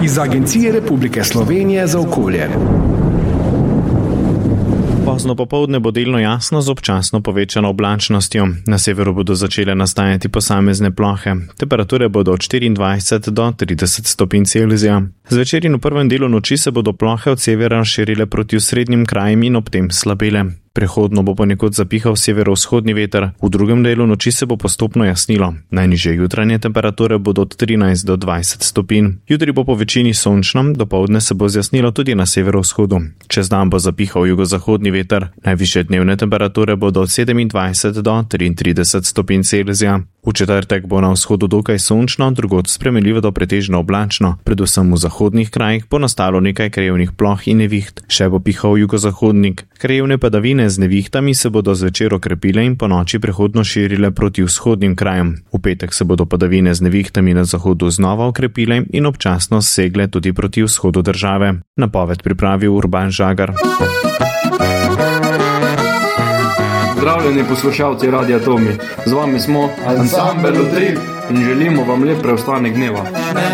iz Agencije Republike Slovenije za okolje. Pozno popoldne bo delno jasno z občasno povečano oblačnostjo. Na severu bodo začele nastajati posamezne plohe. Temperature bodo od 24 do 30 stopinj Celzija. Zvečer in v prvem delu noči se bodo plohe od severa širile proti osrednjim krajem in ob tem slabele. Prehodno bo ponekod zapihal severovzhodni veter, v drugem delu noči se bo postopno jasnilo. Najnižje jutranje temperature bodo od 13 do 20 stopinj. Jutri bo po večini sončno, dopoldne se bo zjasnilo tudi na severovzhodu. Čez dan bo zapihal jugozahodni veter. Najvišje dnevne temperature bodo od 27 do 33 stopinj Celzija. V četrtek bo na vzhodu dokaj sončno, drugod spremenljivo do pretežno oblačno. Predvsem v zahodnih krajih bo nastalo nekaj krajevnih ploh in neviht. Še bo pihal jugozahodnik. Krajevne padavine z nevihtami se bodo zvečer okrepile in po noči prehodno širile proti vzhodnim krajem. V petek se bodo padavine z nevihtami na zahodu znova okrepile in občasno segle tudi proti vzhodu države. Napoved pripravil Urban Žagar. Zdravljeni poslušalci Radia Tomi, z vami smo Ansambel Utrip in želimo vam lep preostanek dneva.